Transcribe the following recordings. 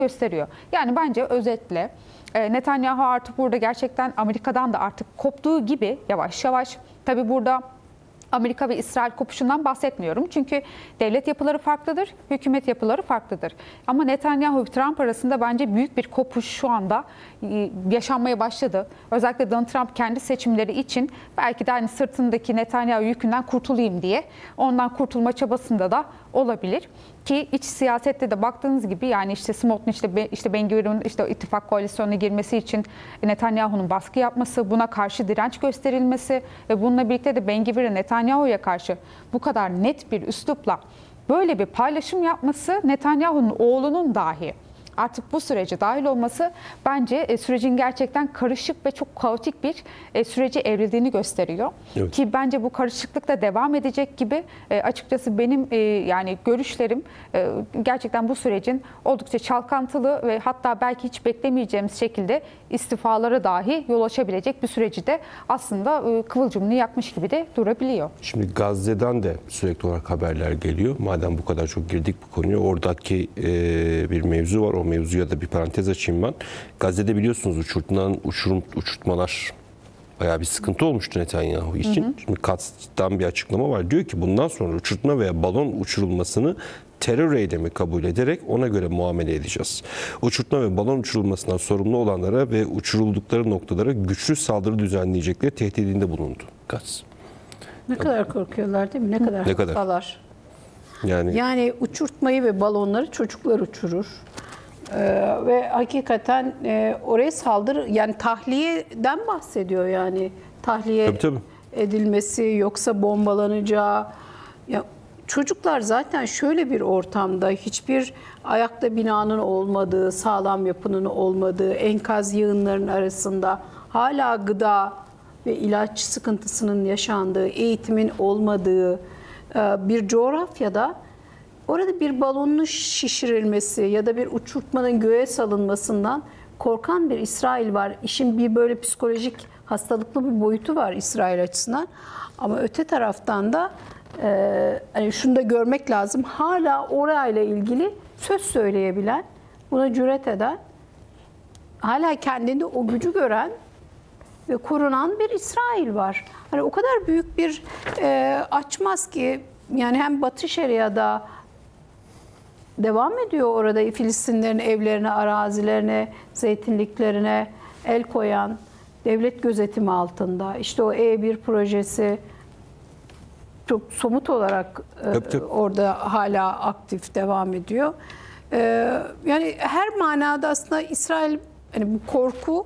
gösteriyor. Yani bence özetle Netanyahu artık burada gerçekten Amerika'dan da artık koptuğu gibi yavaş yavaş, tabii burada Amerika ve İsrail kopuşundan bahsetmiyorum. Çünkü devlet yapıları farklıdır, hükümet yapıları farklıdır. Ama Netanyahu ve Trump arasında bence büyük bir kopuş şu anda yaşanmaya başladı. Özellikle Donald Trump kendi seçimleri için belki de hani sırtındaki Netanyahu yükünden kurtulayım diye ondan kurtulma çabasında da olabilir. Ki iç siyasette de baktığınız gibi yani işte Smotrich işte Ben Gvir'in işte ittifak koalisyonuna girmesi için Netanyahu'nun baskı yapması, buna karşı direnç gösterilmesi ve bununla birlikte de Ben Gvir'in Netanyahu'ya karşı bu kadar net bir üslupla böyle bir paylaşım yapması, Netanyahu'nun oğlunun dahi artık bu sürece dahil olması bence sürecin gerçekten karışık ve çok kaotik bir sürece evrildiğini gösteriyor. Evet. Ki bence bu karışıklık da devam edecek gibi açıkçası benim yani görüşlerim gerçekten bu sürecin oldukça çalkantılı ve hatta belki hiç beklemeyeceğimiz şekilde istifalara dahi yol açabilecek bir süreci de aslında kıvılcımını yakmış gibi de durabiliyor. Şimdi Gazze'den de sürekli olarak haberler geliyor. Madem bu kadar çok girdik bu konuya, oradaki bir mevzu var. O mevzuya da bir parantez açayım ben. Gazze'de biliyorsunuz uçurtmalar bayağı bir sıkıntı olmuştu Netanyahu için. Hı hı. Şimdi Katz'tan bir açıklama var. Diyor ki bundan sonra uçurtma veya balon uçurulmasını terör eylemi kabul ederek ona göre muamele edeceğiz. Uçurtma ve balon uçurulmasından sorumlu olanlara ve uçuruldukları noktalara güçlü saldırı düzenleyecekleri tehdidinde bulundu. Katz. Ne kadar korkuyorlar değil mi? Ne kadar hastalar. Yani uçurtmayı ve balonları çocuklar uçurur. Ve hakikaten oraya saldırı, yani tahliyeden bahsediyor, yani tahliye tabii. edilmesi, yoksa bombalanacağı. Ya, çocuklar zaten şöyle bir ortamda, hiçbir ayakta binanın olmadığı, sağlam yapının olmadığı, enkaz yığınlarının arasında hala gıda ve ilaç sıkıntısının yaşandığı, eğitimin olmadığı bir coğrafyada orada bir balonun şişirilmesi ya da bir uçurtmanın göğe salınmasından korkan bir İsrail var. İşin bir böyle psikolojik hastalıklı bir boyutu var İsrail açısından. Ama öte taraftan da hani şunu da görmek lazım. Hala orayla ilgili söz söyleyebilen, buna cüret eden, hala kendinde o gücü gören ve korunan bir İsrail var. Hani o kadar büyük bir açmaz ki, yani hem Batı Şeria'da devam ediyor orada Filistinlerin evlerine, arazilerine, zeytinliklerine el koyan, devlet gözetimi altında. İşte o E1 projesi çok somut olarak orada hala aktif devam ediyor. Yani her manada aslında İsrail, hani bu korku,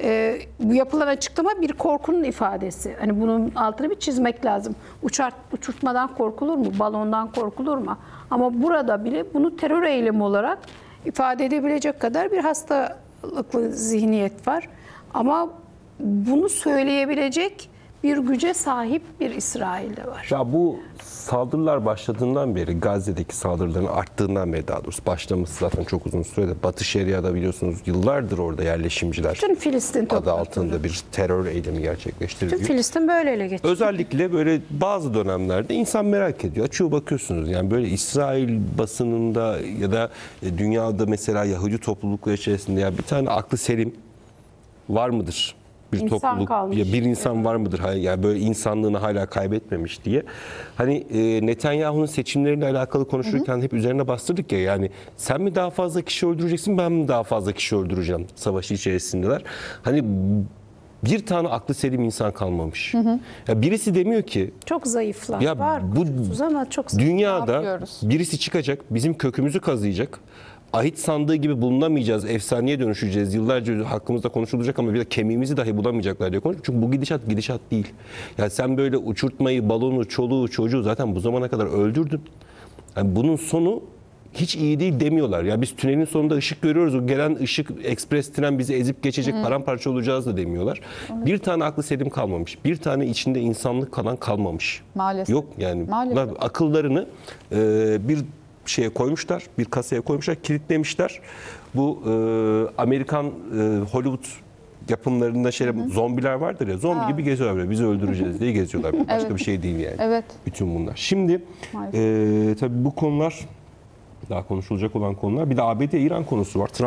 bu yapılan açıklama bir korkunun ifadesi. Hani bunun altını bir çizmek lazım. Uçurtmadan korkulur mu? Balondan korkulur mu? Ama burada bile bunu terör eylemi olarak ifade edebilecek kadar bir hastalıklı zihniyet var. Ama bunu söyleyebilecek bir güce sahip bir İsrail'de var. Ya bu saldırılar başladığından beri, Gazze'deki saldırıların arttığından beri, daha doğrusu başlaması zaten çok uzun sürede. Batı Şeria'da biliyorsunuz yıllardır orada yerleşimciler bütün Filistin adı altında bir terör eylemi gerçekleştiriliyor. Bütün Filistin böyle ele geçiyor. Özellikle böyle bazı dönemlerde insan merak ediyor. Açıyor bakıyorsunuz, yani böyle İsrail basınında ya da dünyada mesela Yahudi toplulukları içerisinde ya bir tane aklı selim var mıdır? Bir İnsan topluluk kalmış. ya bir insan var mıdır? Yani böyle insanlığını hala kaybetmemiş diye. Hani Netanyahu'nun seçimleriyle alakalı konuşurken hep üzerine bastırdık ya, yani sen mi daha fazla kişi öldüreceksin, ben mi daha fazla kişi öldüreceğim savaşı içerisindeler. Hani bir tane aklı selim insan kalmamış. Ya birisi demiyor ki çok zayıflar. Ya var bu ama çok zayıf. dünyada birisi çıkacak, bizim kökümüzü kazıyacak. Ahit sandığı gibi bulunamayacağız, efsaneye dönüşeceğiz, yıllarca hakkımızda konuşulacak ama bir de kemiğimizi dahi bulamayacaklar diye konuşuyor. Çünkü bu gidişat değil. Yani sen böyle uçurtmayı, balonu, çoluğu, çocuğu zaten bu zamana kadar öldürdün. Yani bunun sonu hiç iyi değil demiyorlar. Ya biz tünelin sonunda ışık görüyoruz. O gelen ışık, ekspres tren bizi ezip geçecek, paramparça olacağız da demiyorlar. Bir tane aklı selim kalmamış. Bir tane içinde insanlık kalan kalmamış. Maalesef. Yok yani. Maalesef. Akıllarını bir şeye koymuşlar, bir kasaya koymuşlar, kilitlemişler. Bu Amerikan Hollywood yapımlarında zombiler vardır ya, zombi gibi geziyorlar böyle, bizi öldüreceğiz diye geziyorlar. Başka bir şey değil yani. Evet. Bütün bunlar. Şimdi tabii bu konular daha konuşulacak olan konular. Bir de ABD-İran konusu var.